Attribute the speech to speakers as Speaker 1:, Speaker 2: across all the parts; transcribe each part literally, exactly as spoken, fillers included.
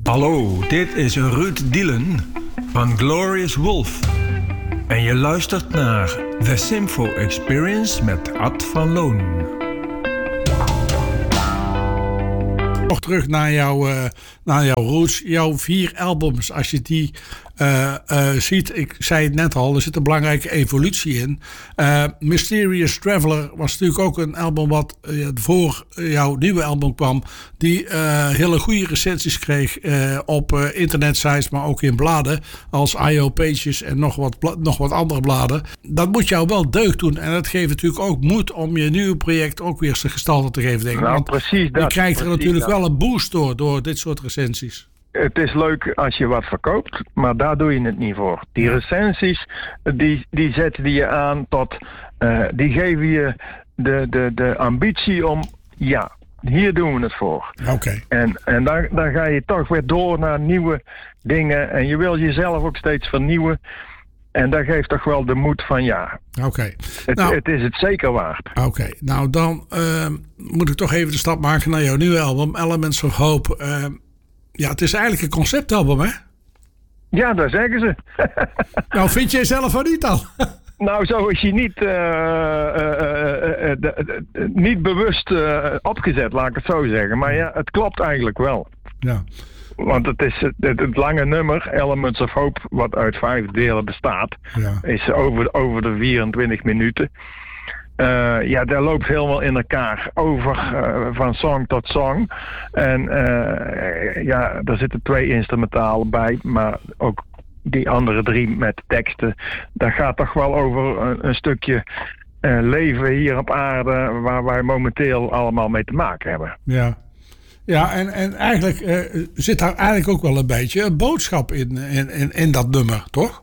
Speaker 1: Hallo, dit is Ruud Dielen van Glorious Wolf. En je luistert naar The Symfo Experience met Ad van Loon.
Speaker 2: Nog terug naar, jou, uh, naar jouw roots, jouw vier albums. Als je die uh, uh, ziet, ik zei het net al, er zit een belangrijke evolutie in. Uh, Mysterious Traveler was natuurlijk ook een album wat uh, voor jouw nieuwe album kwam. Die uh, hele goede recensies kreeg uh, op uh, internetsites, maar ook in bladen. Als I O Pages en nog wat, bla- nog wat andere bladen. Dat moet jou wel deugd doen. En dat geeft natuurlijk ook moed om je nieuwe project ook weer zijn gestalte te geven. Denk ik.
Speaker 3: Nou,
Speaker 2: Want
Speaker 3: precies dat.
Speaker 2: je krijgt er natuurlijk
Speaker 3: dat.
Speaker 2: wel een boost door, door dit soort recensies.
Speaker 3: Het is leuk als je wat verkoopt, maar daar doe je het niet voor. Die recensies, die, die zetten je aan tot, uh, die geven je de, de, de ambitie om, ja, hier doen we het voor.
Speaker 2: Oké. Okay.
Speaker 3: En, en dan, dan ga je toch weer door naar nieuwe dingen en je wil jezelf ook steeds vernieuwen. En dat geeft toch wel de moed van ja,
Speaker 2: Oké. Okay.
Speaker 3: het,
Speaker 2: Nou,
Speaker 3: het is het zeker waard.
Speaker 2: Oké, okay. Nou dan uh, moet ik toch even de stap maken naar jouw nieuwe album, Elements of Hope. Uh, ja, het is eigenlijk een conceptalbum, hè?
Speaker 3: Ja, dat zeggen ze.
Speaker 2: Nou, vind jij zelf wel niet dan?
Speaker 3: Nou, zo is je niet, uh, uh, uh, uh, uh, uh, niet bewust uh, opgezet, laat ik het zo zeggen. Maar ja, het klopt eigenlijk wel.
Speaker 2: Ja.
Speaker 3: Want het is het, het lange nummer, Elements of Hope, wat uit vijf delen bestaat,
Speaker 2: Ja.
Speaker 3: is over, over de vierentwintig minuten. Uh, ja, dat loopt helemaal in elkaar over uh, van song tot song. En uh, ja, er zitten twee instrumentalen bij, maar ook die andere drie met teksten. Dat gaat toch wel over een, een stukje uh, leven hier op aarde waar wij momenteel allemaal mee te maken hebben.
Speaker 2: Ja. Ja, en, en eigenlijk uh, zit daar eigenlijk ook wel een beetje een boodschap in, in, in, in dat nummer, toch?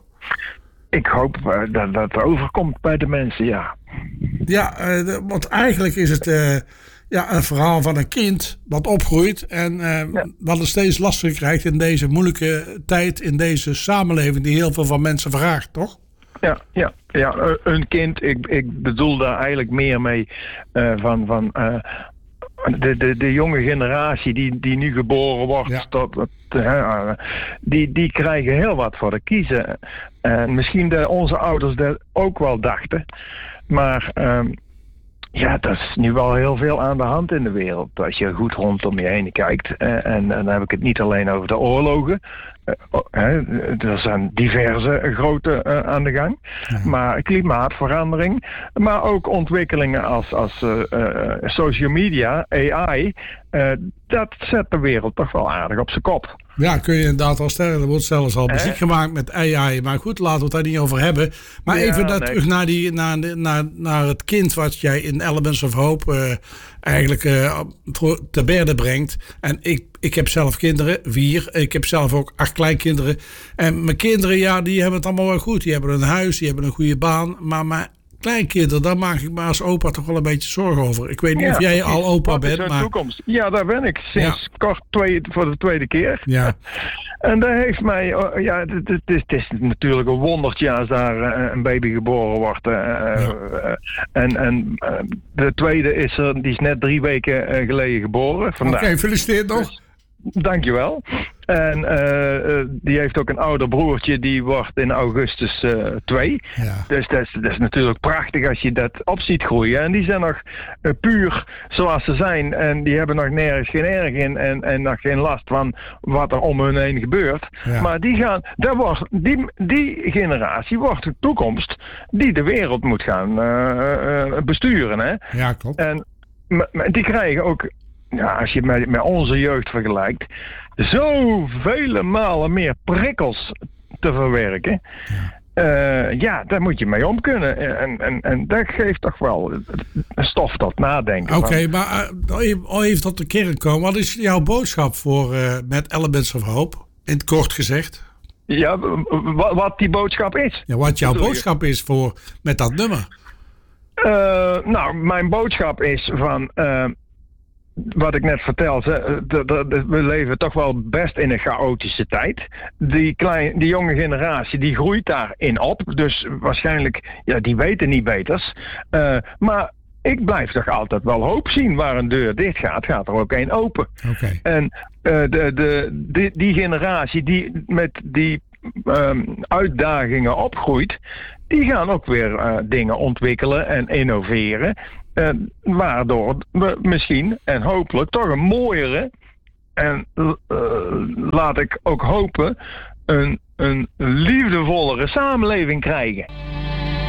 Speaker 3: Ik hoop uh, dat dat overkomt bij de mensen, ja.
Speaker 2: Ja, uh, de, want eigenlijk is het uh, ja, een verhaal van een kind dat opgroeit en uh, ja. wat het steeds lastiger krijgt in deze moeilijke tijd, in deze samenleving die heel veel van mensen vraagt, toch?
Speaker 3: Ja, ja, ja, een kind. Ik, ik bedoel daar eigenlijk meer mee uh, van... van uh, De, de, de jonge generatie die, die nu geboren wordt,
Speaker 2: ja.
Speaker 3: tot, uh, die, die krijgen heel wat voor de kiezen. En misschien de, onze ouders dat ook wel dachten. Maar um, ja, dat is nu wel heel veel aan de hand in de wereld. Als je goed rondom je heen kijkt. Uh, en, en dan heb ik het niet alleen over de oorlogen. Uh, uh, er zijn diverse grote uh, aan de gang. Ja. Maar klimaatverandering. Maar ook ontwikkelingen als, als uh, uh, social media, A I. Uh, dat zet de wereld toch wel aardig op zijn kop.
Speaker 2: Ja, kun je inderdaad wel stellen. Er wordt zelfs al muziek eh? gemaakt met A I. Maar goed, laten we het daar niet over hebben. Maar ja, even dat nee. terug naar, die, naar, naar, naar het kind wat jij in Elements of Hope uh, eigenlijk uh, voor te berde brengt. En ik, ik heb zelf kinderen, vier. Ik heb zelf ook acht kleinkinderen. En mijn kinderen, ja, die hebben het allemaal wel goed. Die hebben een huis, die hebben een goede baan. Maar mijn kleinkinderen, daar maak ik me als opa toch wel een beetje zorgen over. Ik weet niet ja, of jij al opa bent.
Speaker 3: Wat is
Speaker 2: maar...
Speaker 3: toekomst? Ja, daar ben ik. Sinds ja. kort twee, voor de tweede keer.
Speaker 2: Ja.
Speaker 3: En dat heeft mij... Ja, het, het, is, het is natuurlijk een wondertje als daar uh, een baby geboren wordt. Uh, ja. uh, en en uh, de tweede is er, die is net drie weken uh, geleden geboren.
Speaker 2: Oké, okay, gefeliciteerd nog.
Speaker 3: Dus, dankjewel. En uh, uh, die heeft ook een ouder broertje, die wordt in augustus uh, twee. Ja. Dus dat is, dat is natuurlijk prachtig als je dat op ziet groeien. En die zijn nog uh, puur zoals ze zijn. En die hebben nog nergens geen erg in en, en nog geen last van wat er om hun heen gebeurt. Ja. Maar die gaan, dat wordt, die, die generatie wordt de toekomst die de wereld moet gaan uh, uh, besturen. Hè?
Speaker 2: Ja, klopt.
Speaker 3: En m- m- die krijgen ook... Ja, als je het met, met onze jeugd vergelijkt, zoveel malen meer prikkels te verwerken. Ja, uh, ja daar moet je mee om kunnen. En, en, en dat geeft toch wel stof tot nadenken.
Speaker 2: Oké, okay, maar uh, even tot de kern komen. Wat is jouw boodschap voor uh, met Elements of Hope? In het kort gezegd.
Speaker 3: Ja, w- wat die boodschap is.
Speaker 2: Ja, wat jouw boodschap is voor met dat nummer.
Speaker 3: Uh, nou, mijn boodschap is van... Uh, wat ik net vertelde, we leven toch wel best in een chaotische tijd. Die, klein, die jonge generatie, die groeit daarin op. Dus waarschijnlijk, ja, die weten niet beters. Uh, maar ik blijf toch altijd wel hoop zien. Waar een deur dicht gaat, gaat er ook één open.
Speaker 2: Okay.
Speaker 3: En uh, de, de, die, die generatie die met die um, uitdagingen opgroeit, die gaan ook weer uh, dingen ontwikkelen en innoveren. Uh, waardoor we misschien en hopelijk toch een mooiere en uh, laat ik ook hopen een, een liefdevollere samenleving krijgen.